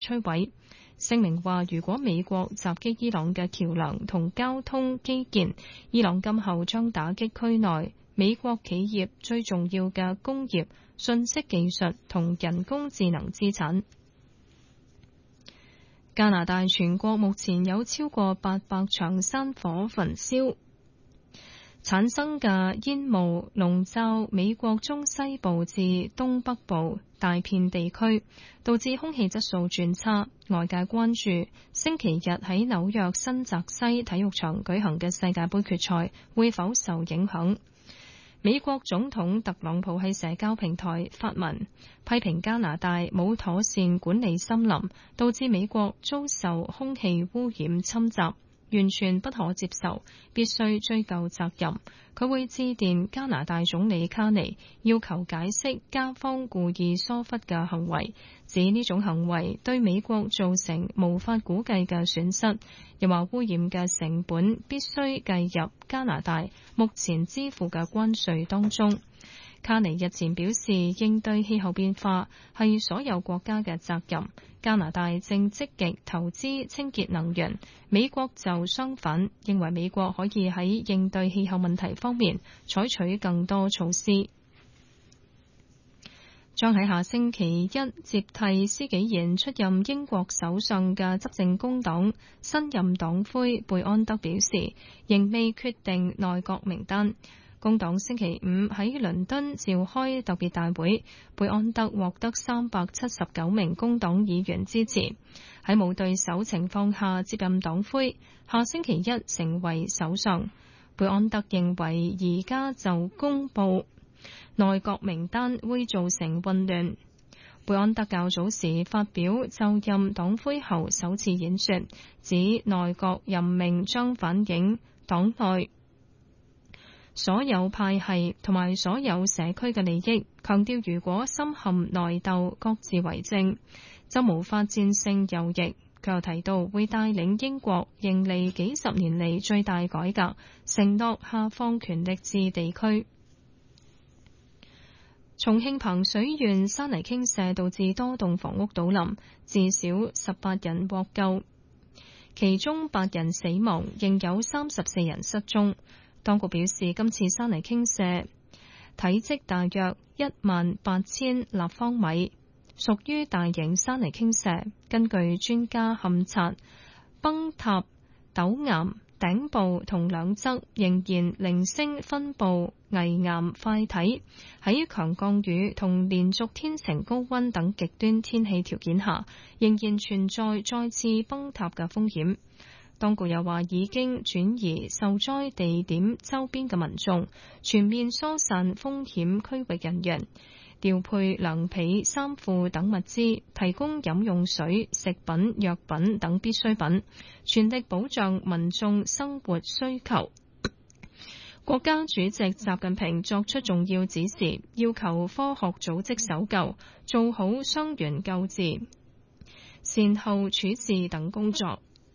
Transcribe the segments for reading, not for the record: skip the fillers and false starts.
摧毀。聲明話，如果美國襲擊伊朗嘅橋梁同交通基建，伊朗今後將打擊區內美國企業最重要嘅工業、信息技術同人工智能資產。加拿大全國目前有超過800場山火焚燒，產生嘅煙霧籠罩美國中西部至東北部大片地區，導致空氣質素轉差。外界關注星期日喺紐約新澤西體育場舉行嘅世界盃決賽會否受影響。美國總統特朗普喺社交平台發文，批評加拿大冇妥善管理森林，導致美國遭受空氣污染侵襲，完全不可接受，必須追究責任。佢會致電加拿大總理卡尼，要求解釋加方故意疏忽嘅行為，指呢種行為對美國造成無法估計嘅損失，又話污染嘅成本必須計入加拿大目前支付嘅關稅當中。卡尼日前表示，應對氣候變化係所有國家嘅責任。加拿大正積極投資清潔能源，美國就相反，認為美國可以喺應對氣候問題方面採取更多措施。將喺下星期一接替施紀賢出任英國首相嘅執政工黨新任黨魁貝安德表示，仍未決定內閣名單。工黨星期五喺倫敦召開特別大會，貝安德獲得379名工黨議員支持，喺冇對手情況下接任黨魁，下星期一成為首相。貝安德認為而家就公佈內閣名單會造成混亂。貝安德較早時發表就任黨魁後首次演說，指內閣任命將反映黨內所有派系同埋所有社區嘅利益，強調如果深陷內鬥、各自為政，就無法戰勝右翼。佢又提到會帶領英國迎嚟幾十年嚟最大改革，承諾下放權力至地區。重慶彭水縣山泥傾瀉導致多棟房屋倒冧，至少18人獲救，其中8人死亡，仍有34人失蹤。當局表示，今次山泥傾瀉體積大約18000立方米，屬於大型山泥傾瀉。根據專家勘察，崩塌陡岩頂部同兩側仍然零星分布危岩塊體，喺強降雨同連續天晴高溫等極端天氣條件下，仍然存在再次崩塌嘅風險。當局又話已經轉移受災地點周邊嘅民眾，全面疏散風險區域人員，調配涼被、衫褲等物資，提供飲用水、食品、藥品等必需品，全力保障民眾生活需求。國家主席習近平作出重要指示，要求科學組織搜救，做好傷員救治、善後處置等工作。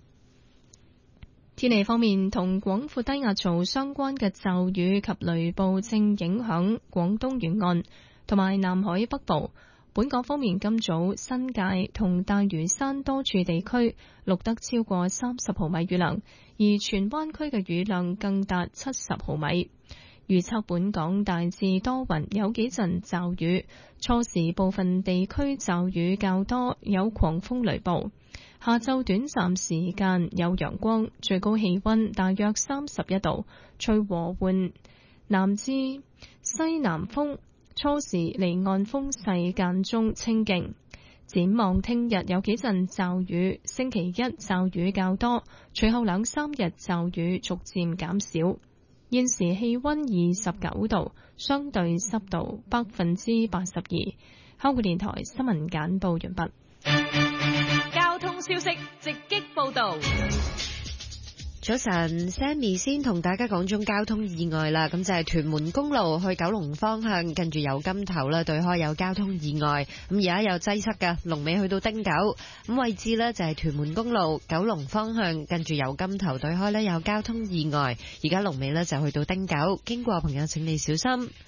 天氣方面，同廣闊低壓槽相關嘅驟雨及雷暴正影響廣東沿岸同埋南海北部。本港方面，今早新界同大嶼山多處地區錄得超過30毫米雨量，而荃灣區嘅雨量更達70毫米。預測本港大致多雲，有幾陣驟雨，初時部分地區驟雨較多，有狂風雷暴。下晝短暫時間有陽光，最高氣溫大約31度，吹和緩南至西南風，初時離岸風勢間中清勁。展望聽日有幾陣驟雨，星期一驟雨較多，隨後2、3日驟雨逐漸減少。現時氣溫29度，相對濕度82%。香港電台新聞簡報完畢。 交通消息直擊報道。 早晨 ，Sammy 先同大家講中交通意外啦。咁就係屯門公路去九龍方向，近住油柑頭啦，對開有交通意外。咁而家有擠塞㗎，龍尾去到汀九。咁位置呢就係屯門公路九龍方向，近住油柑頭對開呢有交通意外。而家龍尾呢就去到汀九，經過朋友請你小心。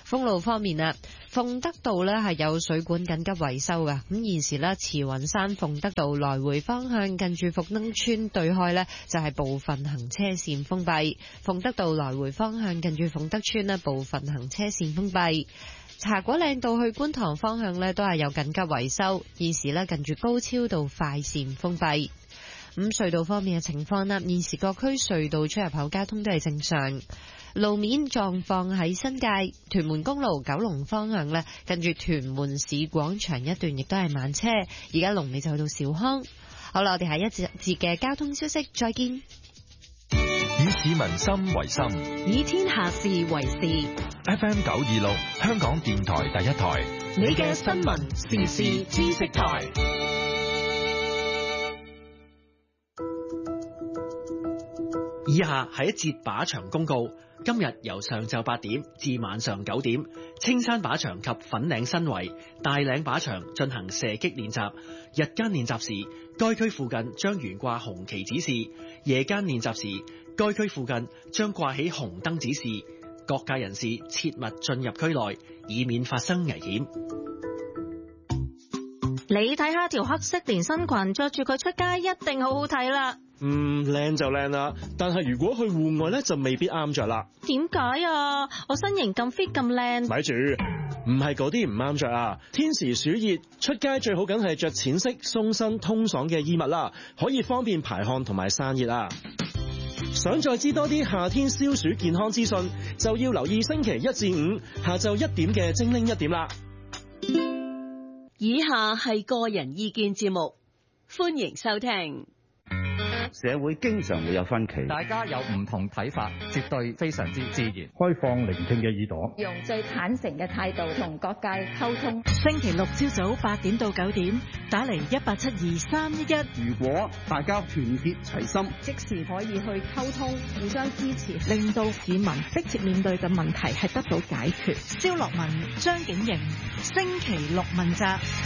封路方面啊，鳳德道呢係有水管緊急維修嘅，咁現時呢，慈雲山鳳德道來回方向近住福登村對開呢，就係部分行車線封閉，鳳德道來回方向近住鳳德村呢，部分行車線封閉。茶果嶺道去觀塘方向呢，都係有緊急維修，現時呢，近住高超道快線封閉。咁隧道方面嘅情況啦，現時各區隧道出入口交通都係正常。路面狀況喺新界屯門公路九龍方向呢，近住屯門市廣場一段亦都係慢車，而家龍尾就去到兆康。好啦，我哋下一節嘅交通消息再見。 以市民心為心， 以天下事為事。 FM 926香港電台第一台， 你嘅新聞時事知識台。 以下係一節靶場公告。今日由上晝8點至晚上9點，青山靶場及粉嶺新圍、大嶺靶場進行射擊練習。日間練習時，該區附近將懸掛紅旗指示；夜間練習時，該區附近將掛起紅燈指示。各界人士切勿進入區內，以免發生危險。 你睇下條黑色連身裙，着住佢出街一定好好睇啦。 靚就靚啦，但係如果去戶外咧就未必啱着啦。 點解啊？我身形咁 fit 咁靚。 咪住，唔係嗰啲唔啱着啊！天時暑熱，出街最好梗係着淺色、鬆身、通爽嘅衣物啦，可以方便排汗同埋散熱啊！想再知多啲夏天消暑健康資訊，就要留意星期1至5下晝1點嘅精靈1點啦。 以下係個人意見節目，歡迎收聽。 社會經常會有分歧， 大家有唔同睇法，絕對非常之自然。 開放聆聽嘅耳朵， 用最坦誠嘅態度同各界溝通。 星期六朝早8點到9點，打嚟1872311。 如果大家團結齊心， 即時可以去溝通，互相支持， 令到市民迫切面對嘅問題係得到解決。蕭樂文、張景瑩，星期六問責。